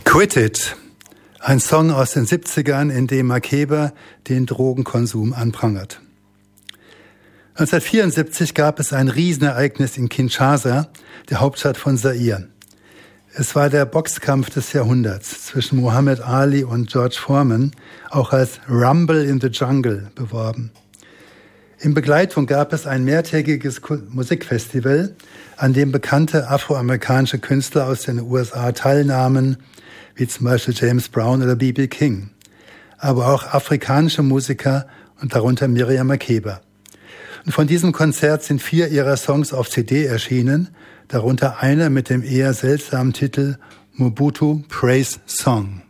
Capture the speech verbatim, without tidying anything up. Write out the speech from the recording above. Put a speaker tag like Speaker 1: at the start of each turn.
Speaker 1: Quit It, ein Song aus den siebzigern, in dem Makeba den Drogenkonsum anprangert. neunzehnhundertvierundsiebzig gab es ein Riesenereignis in Kinshasa, der Hauptstadt von Zaire. Es war der Boxkampf des Jahrhunderts zwischen Muhammad Ali und George Foreman, auch als Rumble in the Jungle beworben. In Begleitung gab es ein mehrtägiges Musikfestival, an dem bekannte afroamerikanische Künstler aus den U S A teilnahmen, wie zum Beispiel James Brown oder B B King, aber auch afrikanische Musiker und darunter Miriam Makeba. Und von diesem Konzert sind vier ihrer Songs auf C D erschienen, darunter einer mit dem eher seltsamen Titel Mobutu Praise Song.